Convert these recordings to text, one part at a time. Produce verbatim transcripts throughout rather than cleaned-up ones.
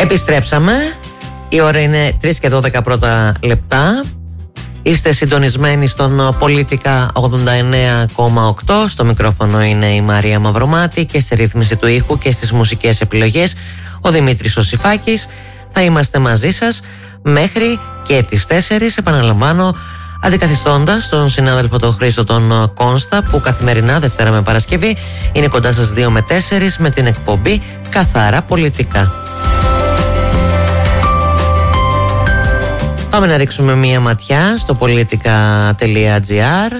Επιστρέψαμε. Η ώρα είναι τρεις και δώδεκα πρώτα λεπτά. Είστε συντονισμένοι στον Πολίτικα ογδόντα εννέα κόμμα οκτώ. Στο μικρόφωνο είναι η Μαρία Μαυρομάτη και στη ρύθμιση του ήχου και στις μουσικές επιλογές ο Δημήτρης Οσιφάκης. Θα είμαστε μαζί σας μέχρι και τις τέσσερις, επαναλαμβάνω, αντικαθιστώντας τον συνάδελφο τον Χρήστο τον Κόνστα, που καθημερινά Δευτέρα με Παρασκευή είναι κοντά σας δύο με τέσσερις με την εκπομπή Καθαρά Πολιτικά. Πάμε να ρίξουμε μία ματιά στο politica.gr,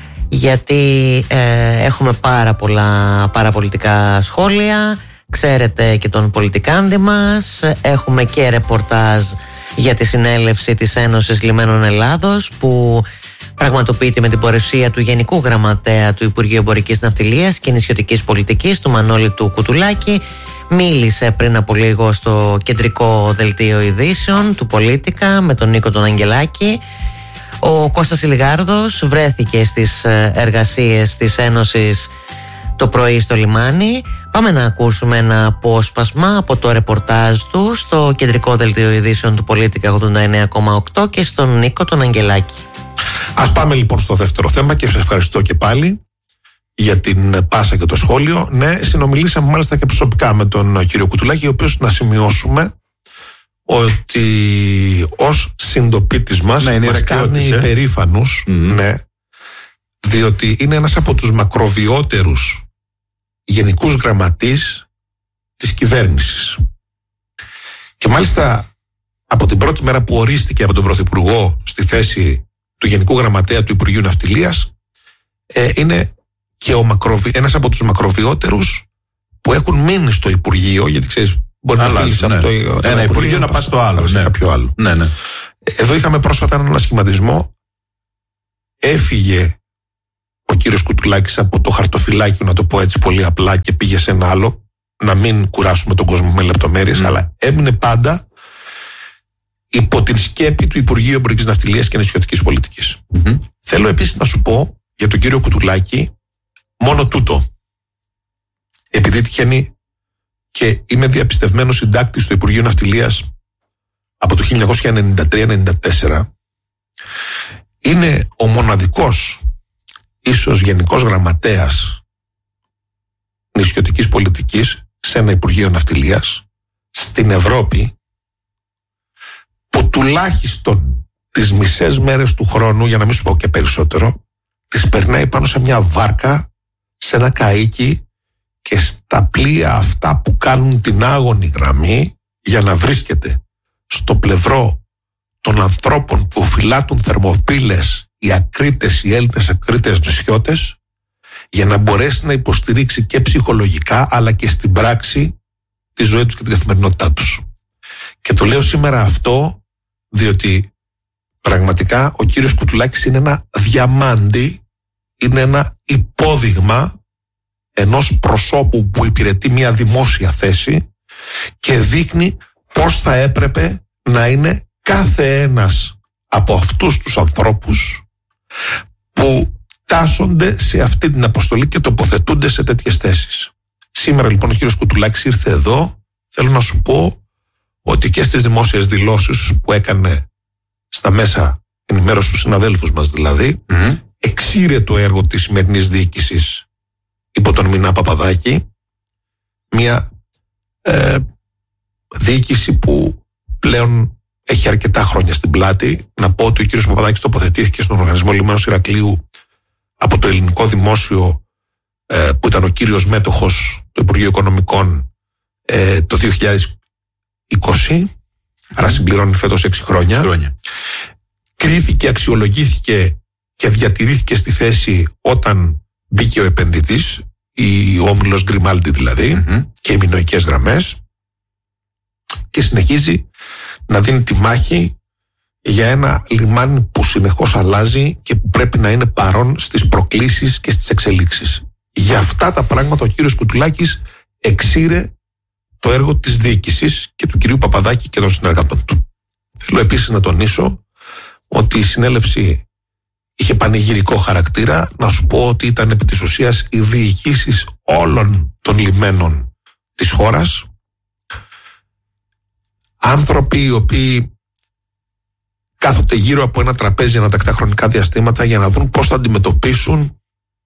γιατί ε, έχουμε πάρα πολλά παραπολιτικά σχόλια. Ξέρετε και τον πολιτικάντη μας. Έχουμε και ρεπορτάζ για τη συνέλευση της Ένωσης Λιμένων Ελλάδος, που πραγματοποιείται με την παρουσία του Γενικού Γραμματέα του Υπουργείου Εμπορικής Ναυτιλίας και Νησιωτικής Πολιτικής, του Μανώλη του Κουτουλάκη. Μίλησε πριν από λίγο στο κεντρικό δελτίο ειδήσεων του Πολίτικα με τον Νίκο τον Αγγελάκη. Ο Κώστας Ηλιγάρδος βρέθηκε στις εργασίες της Ένωσης το πρωί στο λιμάνι. Πάμε να ακούσουμε ένα απόσπασμα από το ρεπορτάζ του στο κεντρικό δελτίο ειδήσεων του Πολίτικα ογδόντα εννέα κόμμα οκτώ και στον Νίκο τον Αγγελάκη. Ας πάμε λοιπόν στο δεύτερο θέμα και σας ευχαριστώ και πάλι για την πάσα και το σχόλιο. Ναι, συνομιλήσαμε μάλιστα και προσωπικά με τον κύριο Κουτουλάκη, ο οποίος, να σημειώσουμε ότι ως συντοπίτης μας, ναι, μας κάνει ε? περήφανους, mm-hmm. ναι, διότι είναι ένας από τους μακροβιότερους γενικούς γραμματείς της κυβέρνησης. Και μάλιστα από την πρώτη μέρα που ορίστηκε από τον Πρωθυπουργό στη θέση του Γενικού Γραμματέα του Υπουργείου Ναυτιλίας, ε, είναι και ο μακροβι... ένας από τους μακροβιότερους που έχουν μείνει στο Υπουργείο, γιατί ξέρεις, μπορεί να φύγεις ναι. από το ένα, ένα Υπουργείο να πας στο άλλο, ναι. κάποιο άλλο. Ναι, ναι. Εδώ είχαμε πρόσφατα έναν ανασχηματισμό. Έφυγε ο κύριος Κουτουλάκης από το χαρτοφυλάκιο, να το πω έτσι πολύ απλά, και πήγε σε ένα άλλο, να μην κουράσουμε τον κόσμο με λεπτομέρειες, mm. αλλά έμεινε πάντα υπό την σκέπη του Υπουργείου Εμπορικής Ναυτιλίας και Νησιωτικής Πολιτικής. Mm-hmm. Θέλω επίσης να σου πω για τον κύριο Κουτουλάκη μόνο τούτο. Επειδή τυχαίνει και είμαι διαπιστευμένος συντάκτης στο Υπουργείο Ναυτιλίας από το χίλια εννιακόσια ενενήντα τρία ενενήντα τέσσερα, είναι ο μοναδικός ίσως γενικός γραμματέας νησιωτικής πολιτικής σε ένα Υπουργείο Ναυτιλίας στην Ευρώπη που τουλάχιστον τις μισές μέρες του χρόνου, για να μην σου πω και περισσότερο, τις περνάει πάνω σε μια βάρκα, σε ένα καΐκι και στα πλοία αυτά που κάνουν την άγωνη γραμμή για να βρίσκεται στο πλευρό των ανθρώπων που φυλάτουν θερμοπύλες, οι ακρίτες, οι Έλληνες ακρίτες νησιώτες, για να μπορέσει να υποστηρίξει και ψυχολογικά αλλά και στην πράξη τη ζωή τους και την καθημερινότητά τους. Και το λέω σήμερα αυτό διότι πραγματικά ο κύριος Κουτουλάκης είναι ένα διαμάντι, είναι ένα υπόδειγμα ενός προσώπου που υπηρετεί μια δημόσια θέση και δείχνει πώς θα έπρεπε να είναι κάθε ένας από αυτούς τους ανθρώπους που τάσσονται σε αυτή την αποστολή και τοποθετούνται σε τέτοιες θέσεις. Σήμερα λοιπόν ο κύριος Κουτουλάκης ήρθε εδώ. Θέλω να σου πω ότι και στις δημόσιες δηλώσεις που έκανε στα μέσα ενημέρωση του συναδέλφους μας δηλαδή, mm-hmm. εξήρε το έργο της σημερινής διοίκησης υπό τον Μινά Παπαδάκη, μια ε, διοίκηση που πλέον έχει αρκετά χρόνια στην πλάτη. Να πω ότι ο κύριος Παπαδάκης τοποθετήθηκε στον Οργανισμό Λιμένος Ηρακλείου από το Ελληνικό Δημόσιο, ε, που ήταν ο κύριος μέτοχος του Υπουργείου Οικονομικών ε, το δύο χιλιάδες είκοσι, mm. άρα συμπληρώνει φέτος έξι χρόνια. χρόνια. Κρίθηκε, αξιολογήθηκε και διατηρήθηκε στη θέση όταν μπήκε ο επενδυτής, η όμιλος Γκριμάλντι δηλαδή, mm-hmm. και οι μινοικές γραμμές, και συνεχίζει να δίνει τη μάχη για ένα λιμάνι που συνεχώς αλλάζει και που πρέπει να είναι παρόν στις προκλήσεις και στις εξελίξεις. Για αυτά τα πράγματα ο κύριος Κουτουλάκης εξήρε το έργο της διοίκησης και του κυρίου Παπαδάκη και των συνεργατών του. Θέλω επίσης να τονίσω ότι η συνέλευση είχε πανηγυρικό χαρακτήρα. Να σου πω ότι ήταν επί της ουσίας οι διοικήσεις όλων των λιμένων της χώρας. άνθρωποι οι οποίοι κάθονται γύρω από ένα τραπέζι ανατακτά χρονικά διαστήματα για να δουν πώς θα αντιμετωπίσουν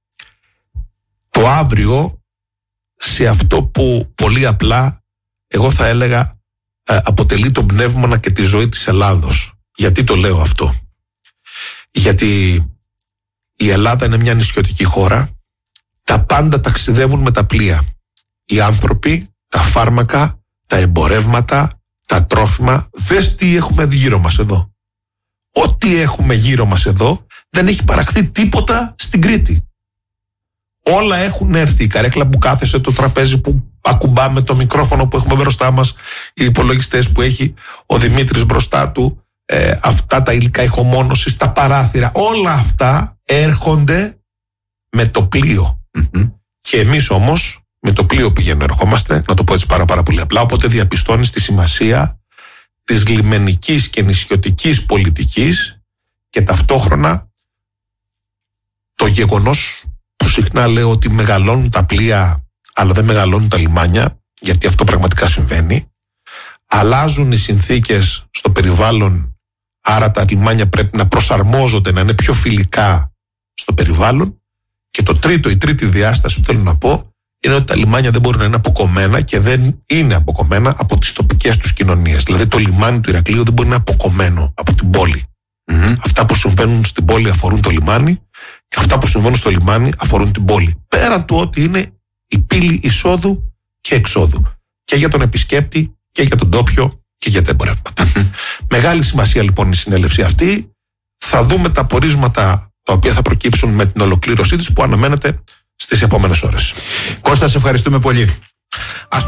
το αύριο σε αυτό που πολύ απλά εγώ θα έλεγα αποτελεί το πνεύμονα και τη ζωή της Ελλάδος. Γιατί το λέω αυτό? Γιατί η Ελλάδα είναι μια νησιωτική χώρα, τα πάντα ταξιδεύουν με τα πλοία. Οι άνθρωποι, τα φάρμακα, τα εμπορεύματα, τα τρόφιμα, δες τι έχουμε γύρω μας εδώ. Ό,τι έχουμε γύρω μας εδώ δεν έχει παραχθεί τίποτα στην Κρήτη. Όλα έχουν έρθει. Η καρέκλα που κάθεσε, το τραπέζι που ακουμπάμε, το μικρόφωνο που έχουμε μπροστά μας, οι υπολογιστές που έχει ο Δημήτρης μπροστά του, ε, αυτά τα υλικά ηχομόνωσης, τα παράθυρα, όλα αυτά έρχονται με το πλοίο. Mm-hmm. Και εμείς όμως με το πλοίο πηγαίνουμε, ερχόμαστε, να το πω έτσι πάρα, πάρα πολύ απλά, οπότε διαπιστώνεις τη σημασία της λιμενικής και νησιωτικής πολιτικής και ταυτόχρονα το γεγονός που συχνά λέω ότι μεγαλώνουν τα πλοία αλλά δεν μεγαλώνουν τα λιμάνια, γιατί αυτό πραγματικά συμβαίνει. Αλλάζουν οι συνθήκες στο περιβάλλον, άρα τα λιμάνια πρέπει να προσαρμόζονται, να είναι πιο φιλικά στο περιβάλλον. Και το τρίτο, η τρίτη διάσταση που θέλω να πω, είναι ότι τα λιμάνια δεν μπορούν να είναι αποκομμένα και δεν είναι αποκομμένα από τις τοπικές τους κοινωνίες. Δηλαδή το λιμάνι του Ηρακλείου δεν μπορεί να είναι αποκομμένο από την πόλη. Mm-hmm. Αυτά που συμβαίνουν στην πόλη αφορούν το λιμάνι και αυτά που συμβαίνουν στο λιμάνι αφορούν την πόλη. Πέραν του ότι είναι η πύλη εισόδου και εξόδου. Και για τον επισκέπτη και για τον τόπιο και για τα εμπορεύματα. Mm-hmm. Μεγάλη σημασία λοιπόν η συνέλευση αυτή. Θα δούμε τα πορίσματα τα οποία θα προκύψουν με την ολοκλήρωσή της που αναμένεται στις επόμενες ώρες. Κώστα, σε ευχαριστούμε πολύ. Ας...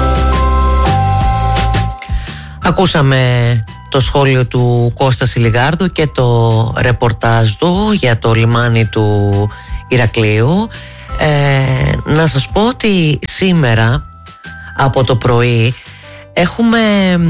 Ακούσαμε το σχόλιο του Κώστα Σιλιγάρδου και το ρεπορτάζ του για το λιμάνι του Ηρακλείου. Ε, να σας πω ότι σήμερα από το πρωί έχουμε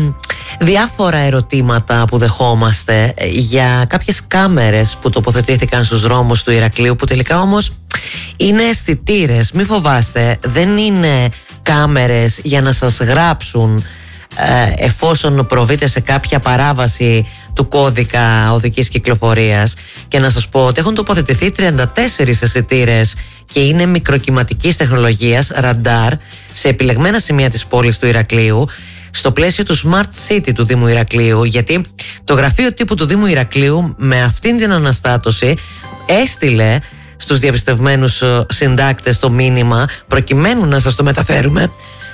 διάφορα ερωτήματα που δεχόμαστε για κάποιες κάμερες που τοποθετήθηκαν στους δρόμους του Ηρακλείου, που τελικά όμως είναι αισθητήρες. Μη φοβάστε, δεν είναι κάμερες για να σας γράψουν ε, εφόσον προβείτε σε κάποια παράβαση του κώδικα οδικής κυκλοφορίας. Και να σας πω ότι έχουν τοποθετηθεί τριάντα τέσσερις αισθητήρες και είναι μικροκυματικής τεχνολογίας, ραντάρ, σε επιλεγμένα σημεία της πόλης του Ηρακλείου, στο πλαίσιο του Smart City του Δήμου Ηρακλείου, γιατί το γραφείο τύπου του Δήμου Ηρακλείου με αυτήν την αναστάτωση έστειλε στους διαπιστευμένους συντάκτες το μήνυμα προκειμένου να σας το μεταφέρουμε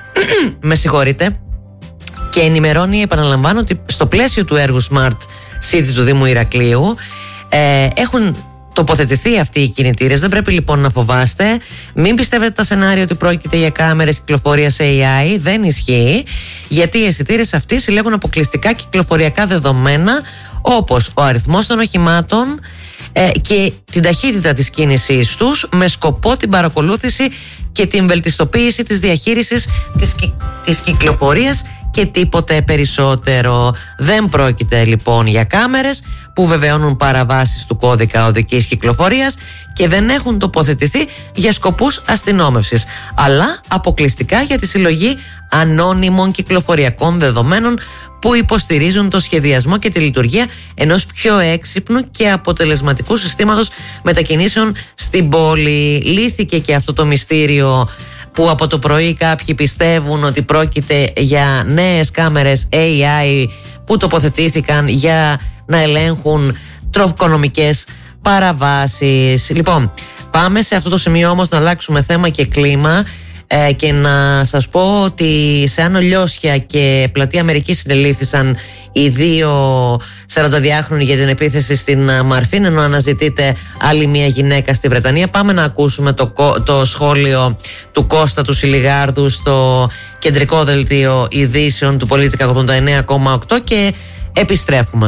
με συγχωρείτε, και ενημερώνει, επαναλαμβάνω, ότι στο πλαίσιο του έργου Smart City του Δήμου Ηρακλείου ε, έχουν τοποθετηθεί αυτοί οι κινητήρες. Δεν πρέπει λοιπόν να φοβάστε. Μην πιστεύετε τα σενάρια ότι πρόκειται για κάμερες κυκλοφορίας έι άι. Δεν ισχύει, γιατί οι αισθητήρες αυτοί συλλέγουν αποκλειστικά κυκλοφοριακά δεδομένα, όπως ο αριθμός των οχημάτων ε, και την ταχύτητα της κίνησής τους, με σκοπό την παρακολούθηση και την βελτιστοποίηση της διαχείρισης της, κυ... της κυκλοφορίας και τίποτε περισσότερο. Δεν πρόκειται λοιπόν για κάμερες που βεβαιώνουν παραβάσεις του κώδικα οδικής κυκλοφορίας και δεν έχουν τοποθετηθεί για σκοπούς αστυνόμευσης, αλλά αποκλειστικά για τη συλλογή ανώνυμων κυκλοφοριακών δεδομένων που υποστηρίζουν το σχεδιασμό και τη λειτουργία ενός πιο έξυπνου και αποτελεσματικού συστήματος μετακινήσεων στην πόλη. Λύθηκε και αυτό το μυστήριο που από το πρωί κάποιοι πιστεύουν ότι πρόκειται για νέες κάμερες έι άι που τοποθετήθηκαν για να ελέγχουν τροχοκονομικές παραβάσεις. Λοιπόν, πάμε σε αυτό το σημείο όμως να αλλάξουμε θέμα και κλίμα ε, και να σας πω ότι σε Άνω Λιώσια και Πλατεία Αμερικής συνελήφθησαν οι δύο σαρανταδυάχρονοι για την επίθεση στην Μαρφίν, ενώ αναζητείται άλλη μια γυναίκα στη Βρετανία. Πάμε να ακούσουμε το, το σχόλιο του Κώστα του Σιλιγάρδου στο κεντρικό δελτίο ειδήσεων του Πολίτικα ογδόντα εννέα κόμμα οκτώ και επιστρέφουμε.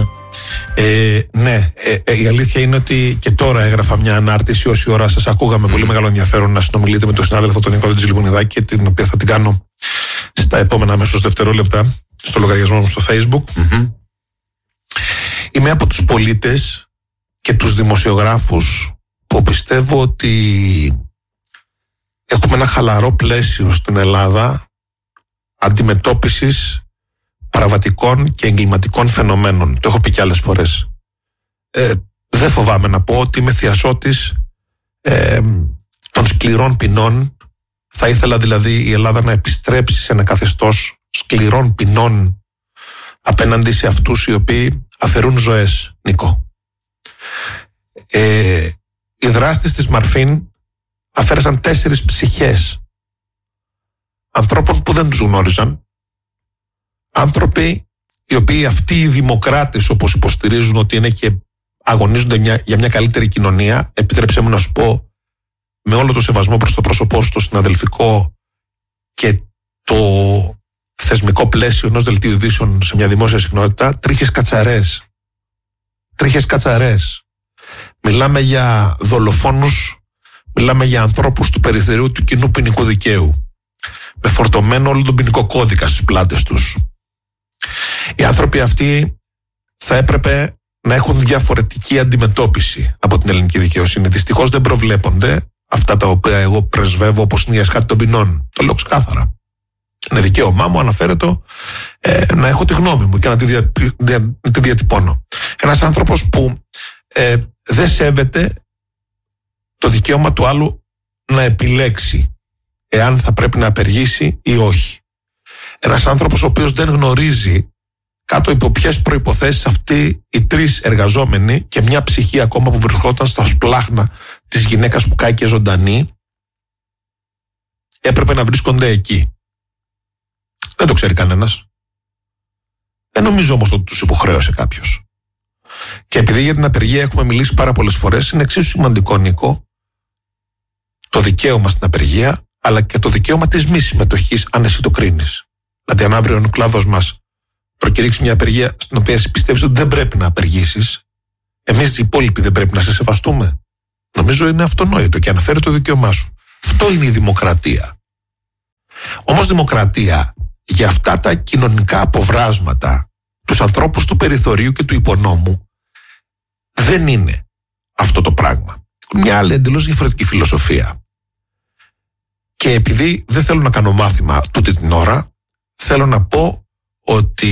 Ε, ναι, ε, ε, η αλήθεια είναι ότι και τώρα έγραφα μια ανάρτηση. Όση ώρα σας ακούγαμε, mm. πολύ μεγάλο ενδιαφέρον να συνομιλείτε με τον συνάδελφο τον Νικόλα Τζιλιμονιδάκη, την οποία θα την κάνω στα επόμενα αμέσως δευτερόλεπτα στο λογαριασμό μου στο Facebook. Mm-hmm. Είμαι από τους πολίτες και τους δημοσιογράφους που πιστεύω ότι έχουμε ένα χαλαρό πλαίσιο στην Ελλάδα αντιμετώπισης παραβατικών και εγκληματικών φαινομένων. Το έχω πει και άλλες φορές. Ε, δεν φοβάμαι να πω ότι είμαι θειασότης ε, των σκληρών ποινών. Θα ήθελα δηλαδή η Ελλάδα να επιστρέψει σε ένα καθεστώς σκληρών ποινών απέναντι σε αυτούς οι οποίοι αφαιρούν ζωές, Νίκο. Ε, οι δράστες της Μαρφίν αφαίρεσαν τέσσερις ψυχές ανθρώπων που δεν τους γνώριζαν, άνθρωποι οι οποίοι αυτοί οι δημοκράτες, όπως υποστηρίζουν ότι είναι και αγωνίζονται μια, για μια καλύτερη κοινωνία, επιτρέψε μου να σου πω με όλο το σεβασμό προς το πρόσωπό σου, το συναδελφικό και το θεσμικό πλαίσιο ενός δελτίου ειδήσεων σε μια δημόσια συχνότητα, τρίχες κατσαρές. Τρίχες κατσαρές. Μιλάμε για δολοφόνους, μιλάμε για ανθρώπους του περιθωρίου του κοινού ποινικού δικαίου, με φορτωμένο όλο τον ποινικό κώδικα στις πλάτες τους. Οι άνθρωποι αυτοί θα έπρεπε να έχουν διαφορετική αντιμετώπιση από την ελληνική δικαιοσύνη. Δυστυχώς δεν προβλέπονται αυτά τα οποία εγώ πρεσβεύω, όπως είναι η ασκάτη των ποινών. Το λέω ξεκάθαρα. Είναι δικαίωμά μου, αναφέρεται, ε, να έχω τη γνώμη μου και να τη, δια, δια, τη διατυπώνω. Ένας άνθρωπος που ε, δεν σέβεται το δικαίωμα του άλλου να επιλέξει εάν θα πρέπει να απεργήσει ή όχι. Ένας άνθρωπος ο οποίος δεν γνωρίζει κάτω υπό ποιες προϋποθέσεις αυτοί οι τρεις εργαζόμενοι και μια ψυχή ακόμα που βρισκόταν στα σπλάχνα της γυναίκας που κάηκε ζωντανή έπρεπε να βρίσκονται εκεί. Δεν το ξέρει κανένας. Δεν νομίζω όμως ότι τους υποχρέωσε κάποιος. Και επειδή για την απεργία έχουμε μιλήσει πάρα πολλές φορές, είναι εξίσου σημαντικό, Νίκο, το δικαίωμα στην απεργία, αλλά και το δικαίωμα της μη συμμετοχής, αν εσύ το κρίνεις. Δηλαδή, αν αύριο ο κλάδος μας προκηρύξει μια απεργία στην οποία εσύ πιστεύεις ότι δεν πρέπει να απεργήσεις, εμείς οι υπόλοιποι δεν πρέπει να σε σεβαστούμε. Νομίζω είναι αυτονόητο και αναφέρει το δικαίωμά σου. Αυτό είναι η δημοκρατία. Όμως δημοκρατία για αυτά τα κοινωνικά αποβράσματα, τους ανθρώπους του περιθωρίου και του υπονόμου, δεν είναι αυτό το πράγμα. Έχουν μια άλλη εντελώς διαφορετική φιλοσοφία. Και επειδή δεν θέλω να κάνω μάθημα τούτη την ώρα, θέλω να πω ότι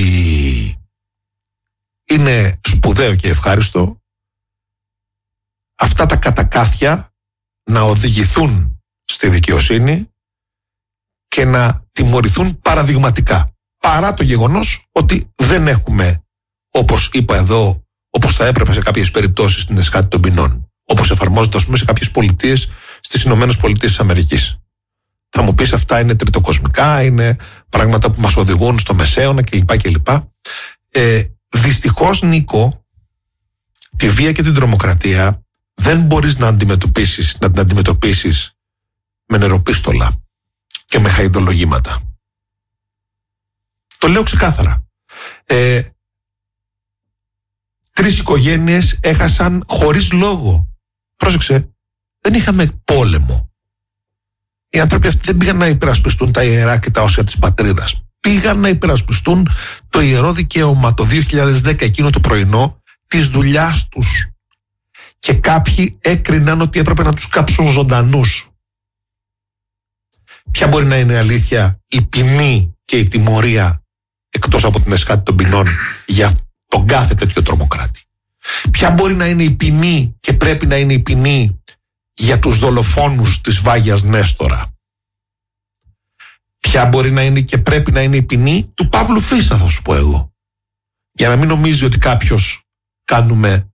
είναι σπουδαίο και ευχάριστο αυτά τα κατακάθια να οδηγηθούν στη δικαιοσύνη και να τιμωρηθούν παραδειγματικά. Παρά το γεγονός ότι δεν έχουμε, όπως είπα εδώ, όπως θα έπρεπε σε κάποιες περιπτώσεις την ασκάτη των ποινών, όπως εφαρμόζεται ας πούμε σε κάποιες πολιτείες στις Ηνωμένες Πολιτείες της Αμερικής. Θα μου πεις αυτά είναι τριτοκοσμικά, είναι πράγματα που μας οδηγούν στο μεσαίωνα κλπ. κλπ. Ε, δυστυχώς, Νίκο, τη βία και την τρομοκρατία δεν μπορείς να αντιμετωπίσεις, να την αντιμετωπίσεις με νεροπίστολα και με χαϊδολογήματα. Το λέω ξεκάθαρα. Ε, τρεις οικογένειες έχασαν χωρίς λόγο. Πρόσεξε, δεν είχαμε πόλεμο. Οι άνθρωποι αυτοί δεν πήγαν να υπερασπιστούν τα ιερά και τα όσια της πατρίδας. Πήγαν να υπερασπιστούν το ιερό δικαίωμα το δύο χιλιάδες δέκα, εκείνο το πρωινό, της δουλειάς τους. Και κάποιοι έκριναν ότι έπρεπε να τους κάψουν ζωντανούς. Ποια μπορεί να είναι αλήθεια η ποινή και η τιμωρία εκτός από την ασκάτη των ποινών για τον κάθε τέτοιο τρομοκράτη? Ποια μπορεί να είναι η ποινή και πρέπει να είναι η ποινή για τους δολοφόνους της Βάγιας Νέστορα? Ποια μπορεί να είναι και πρέπει να είναι η ποινή του Παύλου Φίσα, θα σου πω εγώ? Για να μην νομίζει ότι κάποιος κάνουμε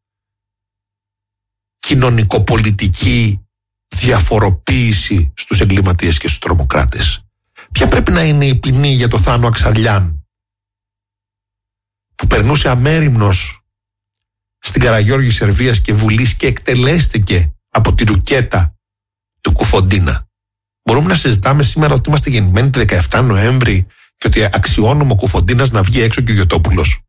κοινωνικοπολιτική διαφοροποίηση στους εγκληματίες και στους τρομοκράτες. Ποια πρέπει να είναι η ποινή για το Θάνο Αξαρλιάν, που περνούσε αμέριμνος στην Καραγιώργη Σερβίας και Βουλής και εκτελέστηκε από τη ρουκέτα του Κουφοντίνα? Μπορούμε να συζητάμε σήμερα ότι είμαστε γεννημένοι τη δεκαεφτά Νοέμβρη και ότι αξιώνουμε ο Κουφοντίνας να βγει έξω και ο Γιωτόπουλος?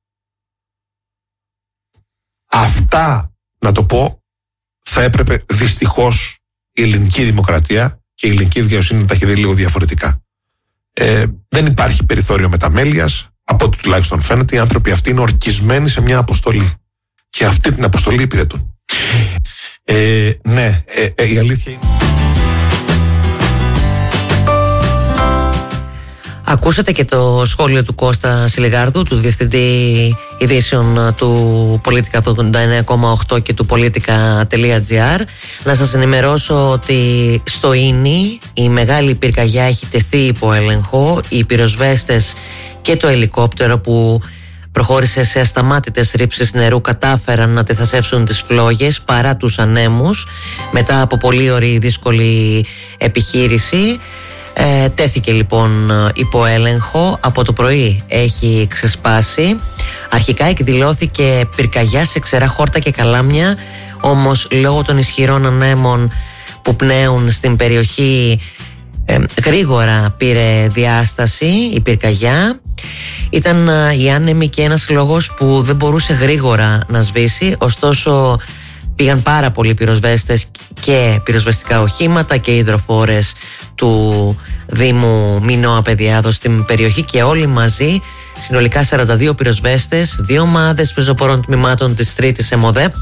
Αυτά, να το πω, θα έπρεπε δυστυχώς η ελληνική δημοκρατία και η ελληνική δικαιοσύνη να τα έχει δει λίγο διαφορετικά. Ε, δεν υπάρχει περιθώριο μεταμέλειας, από ό,τι τουλάχιστον φαίνεται. Οι άνθρωποι αυτοί είναι ορκισμένοι σε μια αποστολή και αυτή την αποστολή υπηρετούν. Ε, ναι, ε, ε, η αλήθεια είναι... Ακούσατε και το σχόλιο του Κώστα Σιλιγάρδου, του Διευθυντή Ειδήσεων του Politica ογδόντα εννέα κόμμα οκτώ και του Politica.gr. Να σας ενημερώσω ότι στο Ίνι η μεγάλη πυρκαγιά έχει τεθεί υπό έλεγχο. Οι πυροσβέστες και το ελικόπτερο που προχώρησε σε ασταμάτητες ρήψεις νερού κατάφεραν να τεθασεύσουν τις φλόγες παρά τους ανέμους μετά από πολύ ωραία δύσκολη επιχείρηση. Ε, τέθηκε λοιπόν υπό έλεγχο. Από το πρωί έχει ξεσπάσει. Αρχικά εκδηλώθηκε πυρκαγιά σε ξερά χόρτα και καλάμια, όμως λόγω των ισχυρών ανέμων που πνέουν στην περιοχή ε, γρήγορα πήρε διάσταση η πυρκαγιά. Ήταν ε, οι άνεμοι και ένας λόγος που δεν μπορούσε γρήγορα να σβήσει, ωστόσο πήγαν πάρα πολλοί πυροσβέστες και πυροσβεστικά οχήματα και υδροφόρες του Δήμου Μινώα Παιδιάδος στην περιοχή και όλοι μαζί, συνολικά σαράντα δύο πυροσβέστες, δύο ομάδες πεζοπόρων τμήματων της τρίτης ΕΜΟΔΕ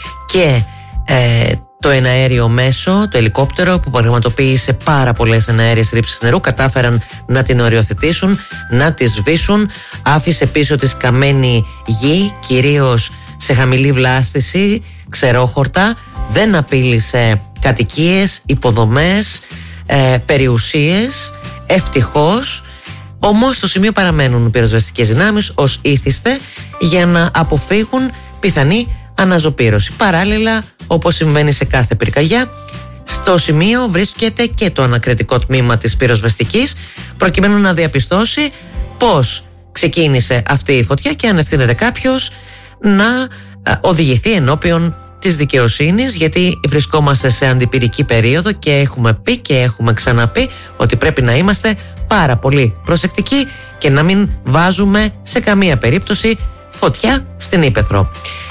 και ε, το εναέριο μέσο, το ελικόπτερο που πραγματοποίησε πάρα πολλές εναέριες ρήψεις νερού, κατάφεραν να την οριοθετήσουν, να τη σβήσουν. Άφησε πίσω της καμένη γη, κυρίως σε χαμηλή βλάστηση, ξερόχορτα, δεν απείλησε κατοικίες, υποδομές, ε, περιουσίες, ευτυχώς. Όμως στο σημείο παραμένουν πυροσβεστικές δυνάμεις ως ήθιστε για να αποφύγουν πιθανή αναζωπήρωση. Παράλληλα, όπως συμβαίνει σε κάθε πυρκαγιά, στο σημείο βρίσκεται και το ανακριτικό τμήμα της πυροσβεστικής προκειμένου να διαπιστώσει πώς ξεκίνησε αυτή η φωτιά και αν ευθύνεται κάποιος να οδηγηθεί ενώπιον της δικαιοσύνης, γιατί βρισκόμαστε σε αντιπυρική περίοδο και έχουμε πει και έχουμε ξαναπεί ότι πρέπει να είμαστε πάρα πολύ προσεκτικοί και να μην βάζουμε σε καμία περίπτωση φωτιά στην ύπαιθρο.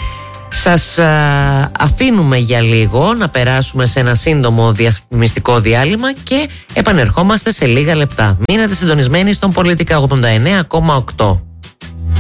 Σας α, αφήνουμε για λίγο να περάσουμε σε ένα σύντομο διαφημιστικό διάλειμμα και επανερχόμαστε σε λίγα λεπτά. Μείνατε συντονισμένοι στον Politica ογδόντα εννέα κόμμα οκτώ.